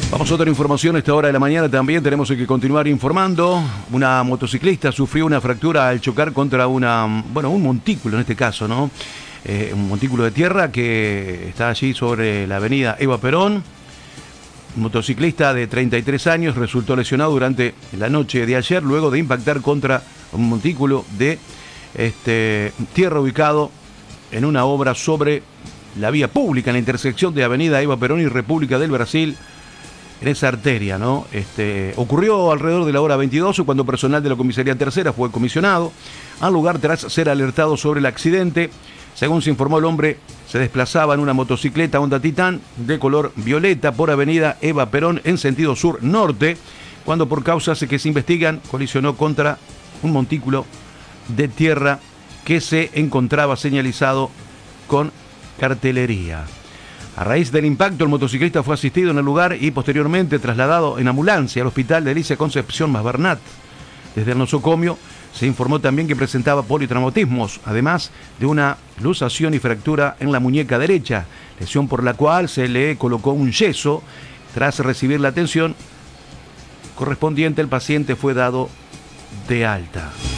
Vamos a otra información a esta hora de la mañana. También tenemos que continuar informando. Una motociclista sufrió una fractura al chocar contra un montículo en este caso, ¿no? Un montículo de tierra que está allí sobre la avenida Eva Perón. Un motociclista de 33 años resultó lesionado durante la noche de ayer luego de impactar contra un montículo de tierra ubicado en una obra sobre la vía pública en la intersección de avenida Eva Perón y República del Brasil. En esa arteria, ¿no? Ocurrió alrededor de la hora 22 cuando personal de la comisaría tercera fue comisionado al lugar tras ser alertado sobre el accidente. Según se informó, el hombre se desplazaba en una motocicleta Honda Titan de color violeta por avenida Eva Perón en sentido sur-norte, cuando por causas que se investigan colisionó contra un montículo de tierra que se encontraba señalizado con cartelería. A raíz del impacto, el motociclista fue asistido en el lugar y posteriormente trasladado en ambulancia al hospital de Alicia Concepción Masbernat. Desde el nosocomio se informó también que presentaba politraumatismos, además de una luxación y fractura en la muñeca derecha, lesión por la cual se le colocó un yeso. Tras recibir la atención correspondiente, el paciente fue dado de alta.